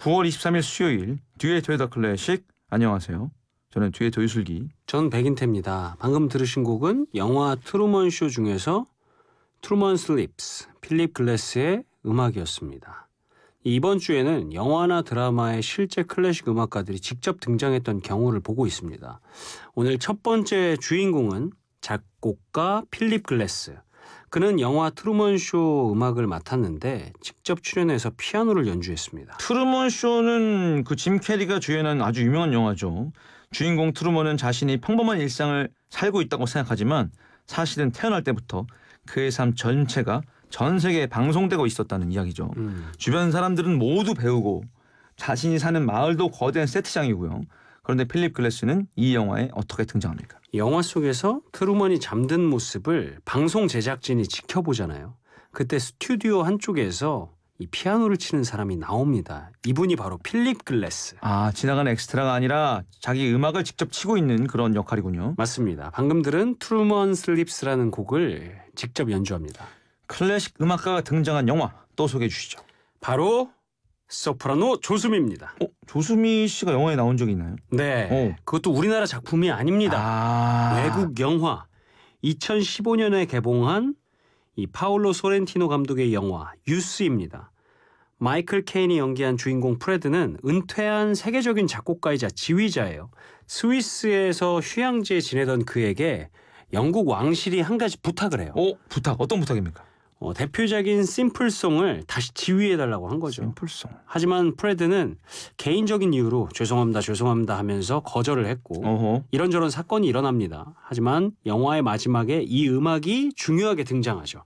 9월 23일 수요일 듀엣 더 클래식. 안녕하세요. 저는 듀엣 유슬기. 전 백인태입니다. 방금 들으신 곡은 영화 트루먼 쇼 중에서 트루먼 슬립스, 필립 글래스의 음악이었습니다. 이번 주에는 영화나 드라마의 실제 클래식 음악가들이 직접 등장했던 경우를 보고 있습니다. 오늘 첫 번째 주인공은 작곡가 필립 글래스. 그는 영화 트루먼 쇼 음악을 맡았는데 직접 출연해서 피아노를 연주했습니다. 트루먼 쇼는 그 짐 캐리가 주연한 아주 유명한 영화죠. 주인공 트루먼은 자신이 평범한 일상을 살고 있다고 생각하지만 사실은 태어날 때부터 그의 삶 전체가 전 세계에 방송되고 있었다는 이야기죠. 주변 사람들은 모두 배우고 자신이 사는 마을도 거대한 세트장이고요. 그런데 필립 글래스는 이 영화에 어떻게 등장합니까? 영화 속에서 트루먼이 잠든 모습을 방송 제작진이 지켜보잖아요. 그때 스튜디오 한쪽에서 이 피아노를 치는 사람이 나옵니다. 이분이 바로 필립 글래스. 아, 지나가는 엑스트라가 아니라 자기 음악을 직접 치고 있는 그런 역할이군요. 맞습니다. 방금 들은 트루먼 슬립스라는 곡을 직접 연주합니다. 클래식 음악가가 등장한 영화 또 소개해 주시죠. 바로 소프라노 조수미입니다. 조수미 씨가 영화에 나온 적이 있나요? 네, 그것도 우리나라 작품이 아닙니다. 외국 영화. 2015년에 개봉한 이 파올로 소렌티노 감독의 영화 유스입니다. 마이클 케인이 연기한 주인공 프레드는 은퇴한 세계적인 작곡가이자 지휘자예요. 스위스에서 휴양지에 지내던 그에게 영국 왕실이 한 가지 부탁을 해요. 부탁. 어떤 부탁입니까? 대표작인 심플송을 다시 지휘해달라고 한 거죠. 심플송. 하지만 프레드는 개인적인 이유로 죄송합니다 하면서 거절을 했고 이런저런 사건이 일어납니다. 하지만 영화의 마지막에 이 음악이 중요하게 등장하죠.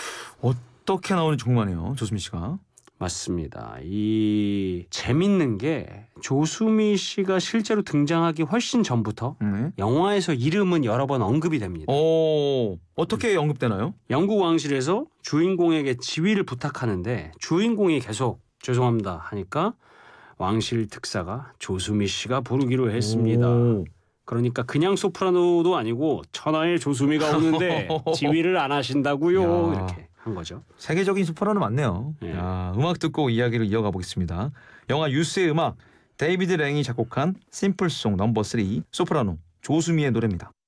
어떻게 나오는지 궁금하네요. 조수미 씨가. 맞습니다. 이 재밌는 게 조수미 씨가 실제로 등장하기 훨씬 전부터 영화에서 이름은 여러 번 언급이 됩니다. 어떻게 언급되나요? 영국 왕실에서 주인공에게 지휘를 부탁하는데 주인공이 계속 죄송합니다 하니까 왕실 특사가 조수미 씨가 부르기로 했습니다. 그러니까 그냥 소프라노도 아니고 천하의 조수미가 오는데 지휘를 안 하신다고요. 이렇게 한 거죠. 세계적인 소프라노 맞네요. 네. 음악 듣고 이야기를 이어가 보겠습니다. 영화 유스의 음악 데이비드 랭이 작곡한 심플송 넘버 3 소프라노 조수미의 노래입니다.